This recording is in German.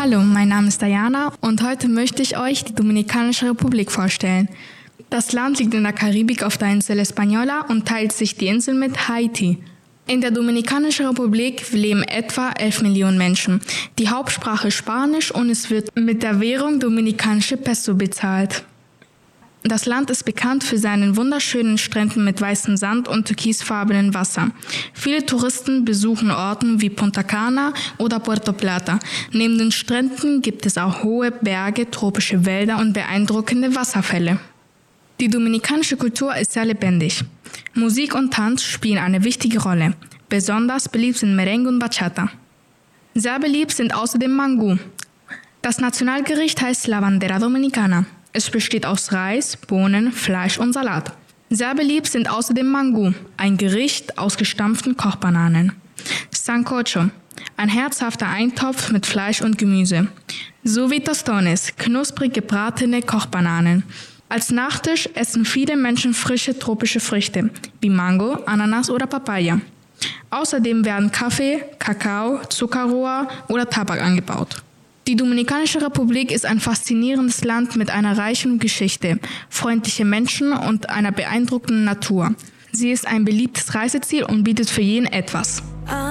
Hallo, mein Name ist Diana und heute möchte ich euch die Dominikanische Republik vorstellen. Das Land liegt in der Karibik auf der Insel Hispaniola und teilt sich die Insel mit Haiti. In der Dominikanischen Republik leben etwa 11 Millionen Menschen. Die Hauptsprache ist Spanisch und es wird mit der Währung Dominikanische Peso bezahlt. Das Land ist bekannt für seinen wunderschönen Stränden mit weißem Sand und türkisfarbenem Wasser. Viele Touristen besuchen Orte wie Punta Cana oder Puerto Plata. Neben den Stränden gibt es auch hohe Berge, tropische Wälder und beeindruckende Wasserfälle. Die dominikanische Kultur ist sehr lebendig. Musik und Tanz spielen eine wichtige Rolle. Besonders beliebt sind Merengue und Bachata. Sehr beliebt sind außerdem Mangú. Das Nationalgericht heißt La Bandera Dominicana. Es besteht aus Reis, Bohnen, Fleisch und Salat. Sehr beliebt sind außerdem Mangú, ein Gericht aus gestampften Kochbananen. Sancocho, ein herzhafter Eintopf mit Fleisch und Gemüse. Sowie Tostones, knusprig gebratene Kochbananen. Als Nachtisch essen viele Menschen frische tropische Früchte, wie Mango, Ananas oder Papaya. Außerdem werden Kaffee, Kakao, Zuckerrohr oder Tabak angebaut. Die Dominikanische Republik ist ein faszinierendes Land mit einer reichen Geschichte, freundlichen Menschen und einer beeindruckenden Natur. Sie ist ein beliebtes Reiseziel und bietet für jeden etwas.